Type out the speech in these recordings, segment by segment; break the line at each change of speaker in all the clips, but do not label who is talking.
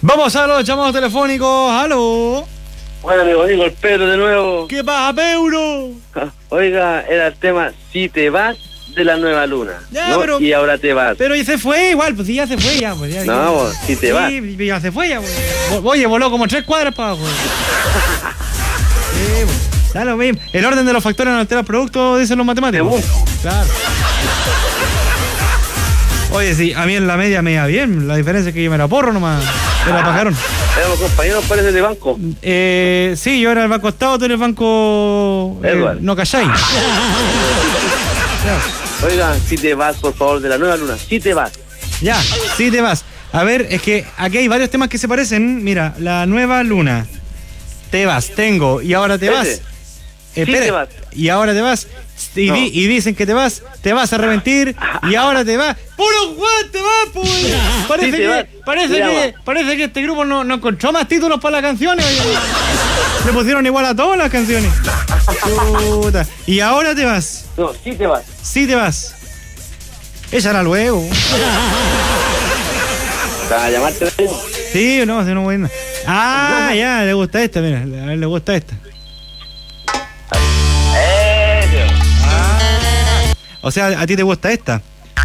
Vamos a los llamados telefónicos. ¡Aló!
Bueno, amigo, digo el Pedro de nuevo.
¿Qué pasa, Pedro?
Oiga, era el tema Si te vas de la nueva luna.
Ya,
¿no?
pero-
Y ahora te vas.
Pero ya se fue igual, pues sí, ya se fue ya. Pues, ya
No, vos, si te vas.
Sí, ya se fue ya. Pues. Oye, voló como 3 cuadras para abajo. Sí, pues. Da lo mismo. El orden de los factores no altera el producto, dicen los matemáticos. Claro. Oye, sí, a mí en la media me iba bien. La diferencia es que yo me era porro nomás. Me la pagaron.
Éramos compañeros, parece, de banco.
Sí, yo era el banco Estado, tú eres el banco.
Edward.
No calláis.
Oiga, si te vas, por favor, de la nueva luna. Si te vas.
Ya, sí te vas. A ver, es que aquí hay varios temas que se parecen. Mira, la nueva luna. Te vas, tengo. Y ahora te vas.
Ese.
Espera,
te vas.
Y ahora te vas. Y,
No.
y dicen que te vas a arrepentir. Y ahora te vas. ¡Puro Juan, te vas, pues! Parece,
Sí, te
que,
vas.
parece que este grupo no encontró más títulos para las canciones. Oye. Le pusieron igual a todas las canciones. Puta. Y ahora te vas.
No, si te vas.
Sí te vas. Échala luego.
Para llamarte.
Sí, no, si no voy a ir. Ah, ya, le gusta esta, mira. A ver, le gusta esta. O sea, a ti te gusta esta.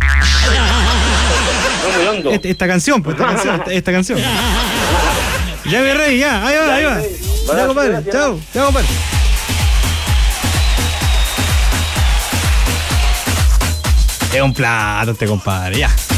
No, muy hondo.
Esta canción, pues, esta canción. Ya, mi rey, ya, ahí va, ahí va. Ya, compadre, chao, chao, compadre. Es un plato este compadre, ya.